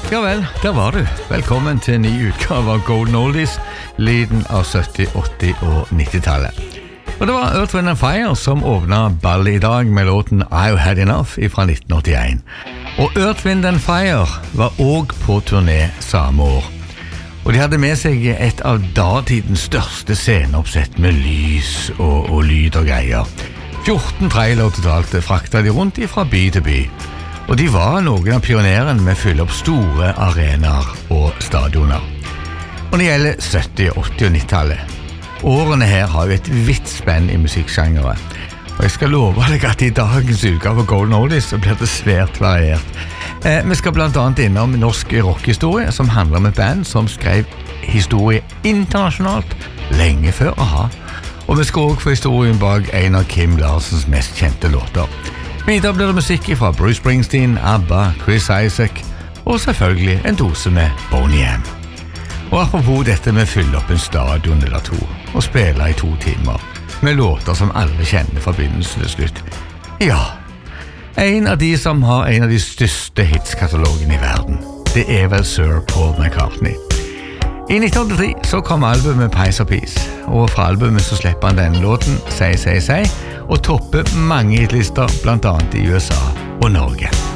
Ja vel, der var du. Velkommen til en ny utgave av Golden Oldies, lyden av 70-, 80- og 90-tallet. Og det var Earth, Wind & Fire som åpnet ballet i dag med låten I've Had Enough fra 1981. Og Earth, Wind & Fire var også på turné samme år. Og de hadde med seg et av datidens største sceneoppsett med lys og lyd og greier. 14 trailer totalt fraktet de rundt fra by til by. Og de var noen av pionerene med å fylle opp store arenaer og stadioner. Og når det gjelder 70-, 80- og 90-tallet, årene her har jo et vidt spenn i musikksjangere. Og jeg skal love deg at i dagens utgave av Golden Oldies så blir det svært variert. Vi skal blant annet innom norsk rockhistorie som handler om et band som skrev historie internasjonalt lenge før AHA. Og vi skal også få historien bak en av Kim Larsens mest kjente låter. Videre blir det musikk fra Bruce Springsteen, ABBA, Chris Isaak og selvfølgelig en dose med Boney M. Og apropos dette med å fylle opp en stadion eller to og spille i 2 timer med låter som alle kjenner fra begynnelse til slutt. Ja, en av de som har en av de største hitskatalogene i verden, det er vel Sir Paul McCartney. I 1983 så kom albumet Pies of Peace, og fra albumet så slipper han denne låten, Say, Say, Say, og topper mange hitlister, blant annet i USA og Norge.